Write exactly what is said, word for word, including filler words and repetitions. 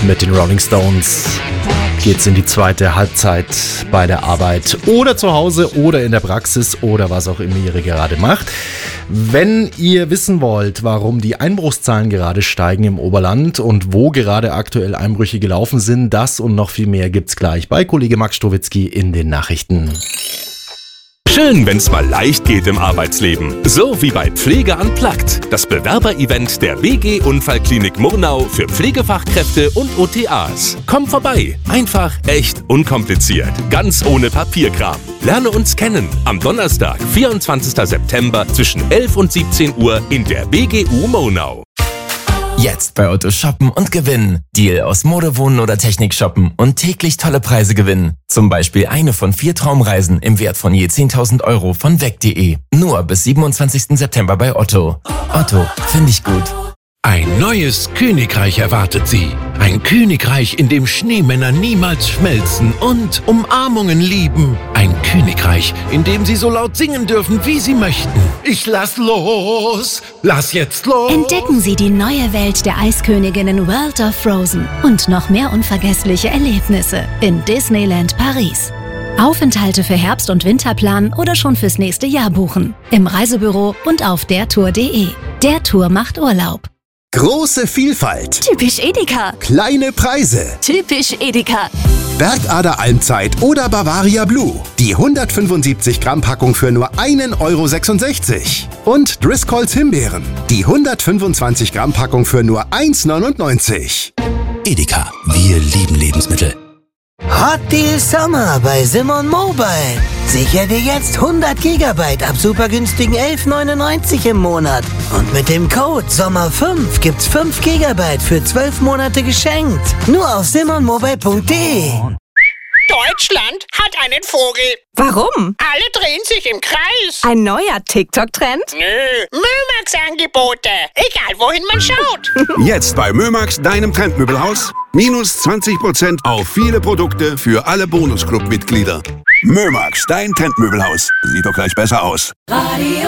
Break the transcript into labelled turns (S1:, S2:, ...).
S1: Mit den Rolling Stones geht's in die zweite Halbzeit bei der Arbeit oder zu Hause oder in der Praxis oder was auch immer ihr gerade macht. Wenn ihr wissen wollt, warum die Einbruchszahlen gerade steigen im Oberland und wo gerade aktuell Einbrüche gelaufen sind, das und noch viel mehr gibt's gleich bei Kollege Max Stowitzki in den Nachrichten.
S2: Schön, wenn's mal leicht geht im Arbeitsleben. So wie bei Pflege unplugged, das Bewerberevent der B G Unfallklinik Murnau für Pflegefachkräfte und O T As. Komm vorbei, einfach, echt, unkompliziert, ganz ohne Papierkram. Lerne uns kennen am Donnerstag, vierundzwanzigsten September zwischen elf und siebzehn Uhr in der B G U Murnau.
S3: Jetzt bei Otto shoppen und gewinnen. Deal aus Mode, Wohnen oder Technik shoppen und täglich tolle Preise gewinnen. Zum Beispiel eine von vier Traumreisen im Wert von je zehntausend Euro von weg punkt de. Nur bis siebenundzwanzigsten September bei Otto. Otto, finde ich gut.
S4: Ein neues Königreich erwartet Sie. Ein Königreich, in dem Schneemänner niemals schmelzen und Umarmungen lieben. Ein Königreich, in dem Sie so laut singen dürfen, wie Sie möchten. Ich lass los, lass jetzt los.
S5: Entdecken Sie die neue Welt der Eisköniginnen World of Frozen und noch mehr unvergessliche Erlebnisse in Disneyland Paris. Aufenthalte für Herbst- und Winter planen oder schon fürs nächste Jahr buchen. Im Reisebüro und auf dertour punkt de. Der Tour macht Urlaub.
S6: Große Vielfalt.
S5: Typisch Edeka.
S6: Kleine Preise.
S5: Typisch Edeka.
S6: Bergader Almzeit oder Bavaria Blue. Die hundertfünfundsiebzig Gramm Packung für nur einen Euro sechsundsechzig. Und Driscolls Himbeeren. Die hundertfünfundzwanzig Gramm Packung für nur eins neunundneunzig.
S7: Edeka, wir lieben Lebensmittel.
S8: Hot Deal Sommer bei Simon Mobile. Sicher dir jetzt hundert Gigabyte ab super günstigen elf neunundneunzig im Monat. Und mit dem Code Sommer fünf gibt's fünf Gigabyte für zwölf Monate geschenkt. Nur auf simon mobile punkt de.
S9: Deutschland hat einen Vogel.
S10: Warum?
S9: Alle drehen sich im Kreis.
S10: Ein neuer TikTok-Trend?
S9: Nö, Mömax-Angebote. Egal, wohin man schaut.
S11: Jetzt bei Mömax, deinem Trendmöbelhaus. Minus zwanzig Prozent auf viele Produkte für alle Bonusclub-Mitglieder. Mömax, dein Trendmöbelhaus. Sieht doch gleich besser aus.
S12: Radio